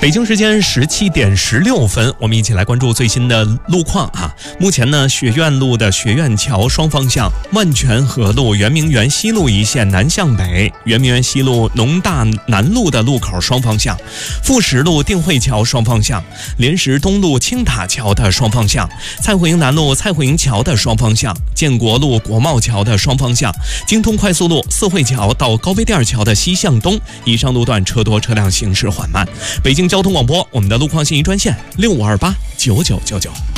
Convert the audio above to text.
北京时间17点16分，我们一起来关注最新的路况啊。目前呢，学院路的学院桥双方向、万泉河路圆明园西路一线南向北、圆明园西路农大南路的路口双方向、富石路定慧桥双方向、莲石东路青塔桥的双方向、蔡慧营南路蔡慧营桥的双方向、建国路国贸桥的双方向、京通快速路四惠桥到高碑店桥的西向东，以上路段车多车辆行驶缓慢。北京交通广播，我们的路况信息专线65289999。